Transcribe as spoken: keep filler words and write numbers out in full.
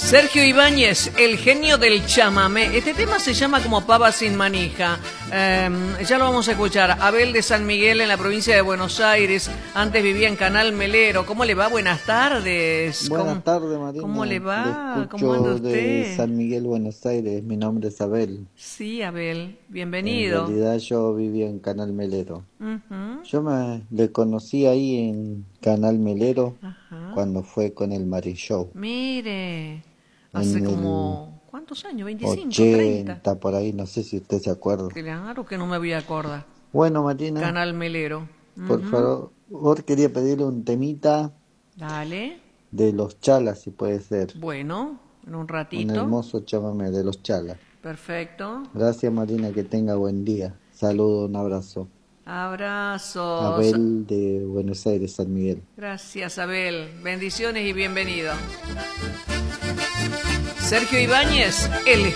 Sergio Ibáñez, el genio del chamamé. Este tema se llama como pava sin manija. Eh, ya lo vamos a escuchar. Abel de San Miguel, en la provincia de Buenos Aires. Antes vivía en Canal Melero. ¿Cómo le va? Buenas tardes. Buenas ¿Cómo, tardes, Marina. ¿Cómo le va? Le ¿Cómo anda escucho de usted? San Miguel, Buenos Aires. Mi nombre es Abel. Sí, Abel. En Bienvenido. realidad yo vivía en Canal Melero. Ujú. Yo me le conocí ahí en Canal Melero Ajá. cuando fue con el Mari Show. Mire, hace En el como... ¿Cuántos años? ¿veinticinco, treinta? ochenta, por ahí, no sé si usted se acuerda. Claro que no me voy a acordar. Bueno, Marina, Canal Melero. por Ujú. favor, quería pedirle un temita Dale. de los Chalas, si puede ser. Bueno, en un Un ratito. hermoso chamamé de los Chalas. Perfecto. Gracias, Marina, que tenga buen día. Saludos, un abrazo. Abrazos. Abel de Buenos Aires, San Miguel. Gracias, Abel. Bendiciones y bienvenido. Sergio Ibáñez, el